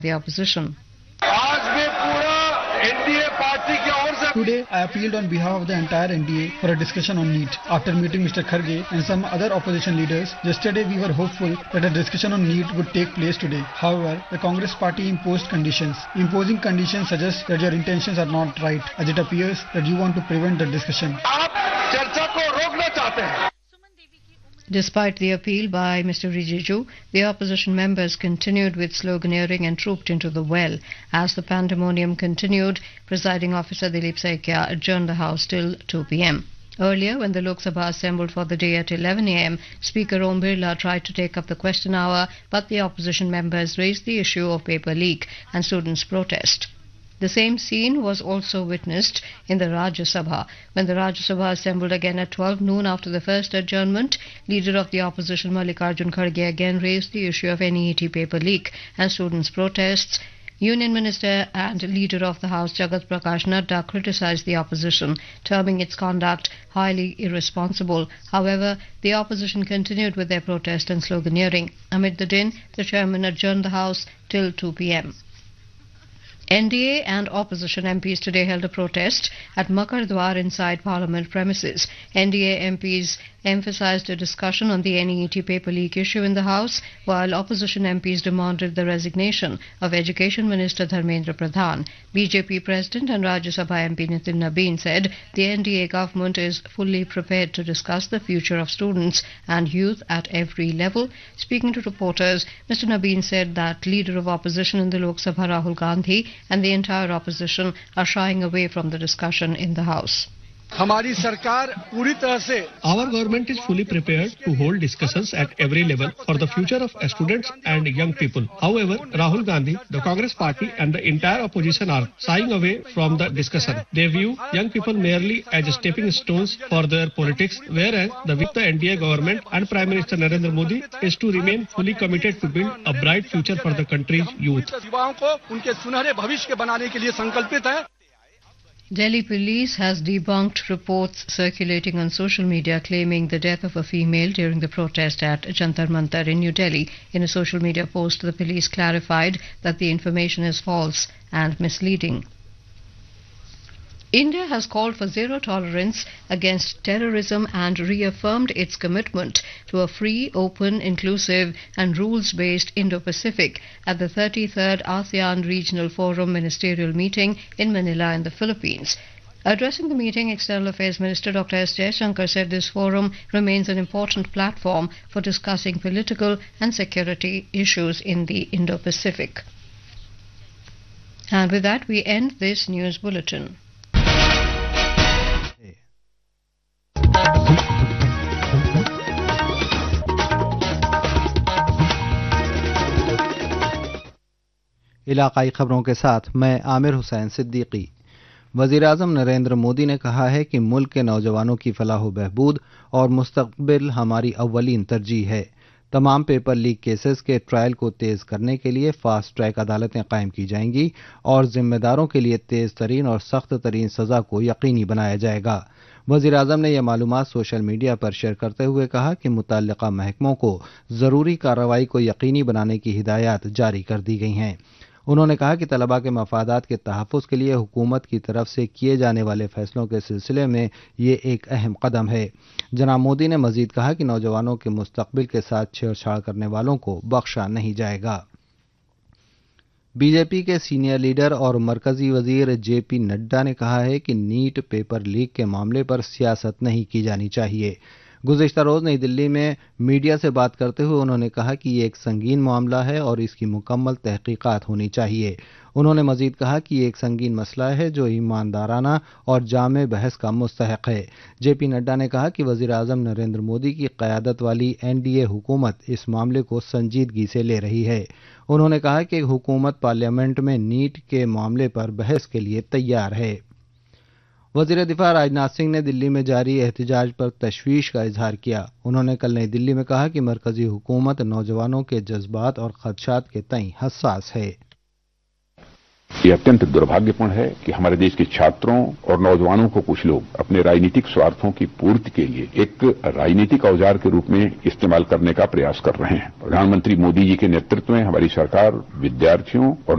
the opposition. Today, I appealed on behalf of the entire NDA for a discussion on NEET. After meeting Mr. Kharge and some other opposition leaders, yesterday we were hopeful that a discussion on NEET would take place today. However, the Congress party imposed conditions. Imposing conditions suggests that your intentions are not right, as it appears that you want to prevent the discussion. Despite the appeal by Mr. Rijiju, the opposition members continued with sloganeering and trooped into the well. As the pandemonium continued, Presiding Officer Dilip Saikia adjourned the House till 2 p.m. Earlier, when the Lok Sabha assembled for the day at 11 a.m., Speaker Om Birla tried to take up the question hour, but the opposition members raised the issue of paper leak and students' protest. The same scene was also witnessed in the Rajya Sabha. When the Rajya Sabha assembled again at 12 noon after the first adjournment, Leader of the Opposition Mallikarjun Kharge again raised the issue of NEET paper leak and students' protests. Union Minister and Leader of the House Jagat Prakash Nadda criticized the opposition, terming its conduct highly irresponsible. However, the opposition continued with their protest and sloganeering. Amid the din, the chairman adjourned the House till 2 p.m. NDA and opposition MPs today held a protest at Makar Dwar inside Parliament premises. NDA MPs emphasized a discussion on the NEET paper leak issue in the House, while opposition MPs demanded the resignation of Education Minister Dharmendra Pradhan. BJP President and Rajya Sabha MP Nitin Nabin said the NDA government is fully prepared to discuss the future of students and youth at every level. Speaking to reporters, Mr. Nabin said that Leader of Opposition in the Lok Sabha Rahul Gandhi and the entire opposition are shying away from the discussion in the House. Our government is fully prepared to hold discussions at every level for the future of students and young people. However, Rahul Gandhi, the Congress party and the entire opposition are shying away from the discussion. They view young people merely as stepping stones for their politics, whereas the NDA government and Prime Minister Narendra Modi is to remain fully committed to build a bright future for the country's youth. Delhi police has debunked reports circulating on social media claiming the death of a female during the protest at Jantar Mantar in New Delhi. In a social media post, the police clarified that the information is false and misleading. India has called for zero tolerance against terrorism and reaffirmed its commitment to a free, open, inclusive and rules-based Indo-Pacific at the 33rd ASEAN Regional Forum Ministerial Meeting in Manila in the Philippines. Addressing the meeting, External Affairs Minister Dr. S. Jaishankar said this forum remains an important platform for discussing political and security issues in the Indo-Pacific. And with that, we end this news bulletin. इलाकाई खबरों के साथ मैं आमिर हुसैन सिद्दीकी। वज़ीर-ए-आज़म नरेंद्र मोदी ने कहा है कि मुल्क के नौजवानों की फलाह व बहबूद और मुस्तक़बिल हमारी अव्वलीन तरजीह है। तमाम पेपर लीक केसेस के ट्रायल को तेज़ करने के लिए फास्ट ट्रैक अदालतें कायम की जाएंगी और जिम्मेदारों के लिए तेज़ तरीन और सख्त तरीन सज़ा को यकीनी बनाया जाएगा। वज़ीर-ए-आज़म ने यह मालूमात सोशल मीडिया पर शेयर करते हुए कहा कि मुतल्लिक़ा महकमों को ज़रूरी कार्रवाई को यकीनी बनाने की हिदायत जारी कर दी गई हैं। उन्होंने कहा कि तलबा के मफादात के तहफ़्फ़ुज़ के लिए हुकूमत की तरफ से किए जाने वाले फैसलों के सिलसिले में ये एक अहम कदम है। जनाब मोदी ने मज़ीद कहा कि नौजवानों के मुस्तक़बिल के साथ छेड़छाड़ करने वालों को बख्शा नहीं जाएगा। बीजेपी के सीनियर लीडर और मरकजी वजीर जेपी नड्डा ने कहा है कि नीट पेपर लीक के मामले पर सियासत नहीं की जानी चाहिए। गुज़िश्ता रोज़ नई दिल्ली में मीडिया से बात करते हुए उन्होंने कहा कि ये एक संगीन मामला है और इसकी मुकम्मल तहकीकात होनी चाहिए। उन्होंने मजीद कहा कि ये एक संगीन मसला है जो ईमानदाराना और जामे बहस का मुस्तहक़ है। जेपी नड्डा ने कहा कि वज़ीर-ए-आज़म नरेंद्र मोदी की क़यादत वाली एनडीए हुकूमत इस मामले को संजीदगी से ले रही है। उन्होंने कहा कि हुकूमत पार्लियामेंट में नीट के मामले पर बहस के लिए तैयार है। वज़ीर दिफा राजनाथ सिंह ने दिल्ली में जारी एहतजाज पर तशवीश का इजहार किया। उन्होंने कल नई दिल्ली में कहा कि मरकजी हुकूमत नौजवानों के जज्बात और खदशात के तई हसास है। ये अत्यंत दुर्भाग्यपूर्ण है कि हमारे देश के छात्रों और नौजवानों को कुछ लोग अपने राजनीतिक स्वार्थों की पूर्ति के लिए एक राजनीतिक औजार के रूप में इस्तेमाल करने का प्रयास कर रहे हैं। प्रधानमंत्री मोदी जी के नेतृत्व में हमारी सरकार विद्यार्थियों और